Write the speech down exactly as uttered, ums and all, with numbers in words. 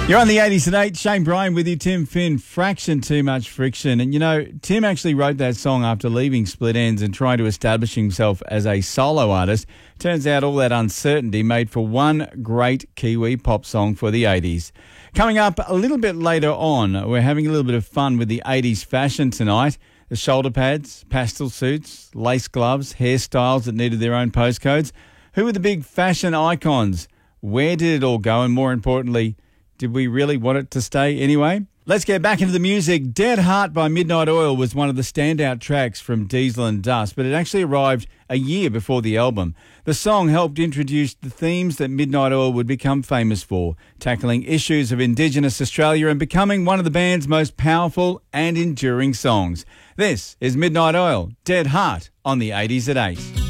You're on the eighties at eight. Shane Bryan with you. Tim Finn, Fraction Too Much Friction. And, you know, Tim actually wrote that song after leaving Split Enz and trying to establish himself as a solo artist. Turns out all that uncertainty made for one great Kiwi pop song for the eighties. Coming up a little bit later on, we're having a little bit of fun with the eighties fashion tonight. The shoulder pads, pastel suits, lace gloves, hairstyles that needed their own postcodes. Who were the big fashion icons? Where did it all go? And more importantly, did we really want it to stay anyway? Let's get back into the music. Dead Heart by Midnight Oil was one of the standout tracks from Diesel and Dust, but it actually arrived a year before the album. The song helped introduce the themes that Midnight Oil would become famous for, tackling issues of Indigenous Australia and becoming one of the band's most powerful and enduring songs. This is Midnight Oil, Dead Heart, on the eighties at eight.